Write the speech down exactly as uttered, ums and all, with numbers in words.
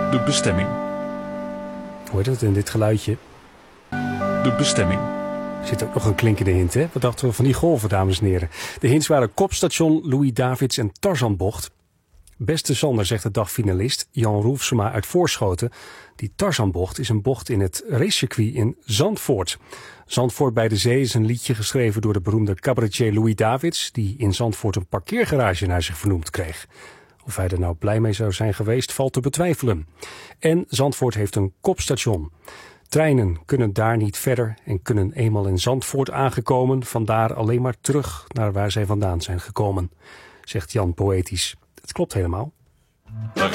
De bestemming. Hoor je dat in dit geluidje? De bestemming. Er zit ook nog een klinkende hint, hè? Wat dachten we van die golven, dames en heren? De hints waren Kopstation, Louis Davids en Tarzanbocht. Beste Sander, zegt de dagfinalist Jan Roefsema uit Voorschoten. Die Tarzanbocht is een bocht in het racecircuit in Zandvoort. Zandvoort bij de Zee is een liedje geschreven door de beroemde cabaretier Louis Davids, die in Zandvoort een parkeergarage naar zich vernoemd kreeg. Of hij er nou blij mee zou zijn geweest, valt te betwijfelen. En Zandvoort heeft een kopstation. Treinen kunnen daar niet verder en kunnen eenmaal in Zandvoort aangekomen, vandaar alleen maar terug naar waar zij vandaan zijn gekomen, zegt Jan poëtisch. Het klopt helemaal. We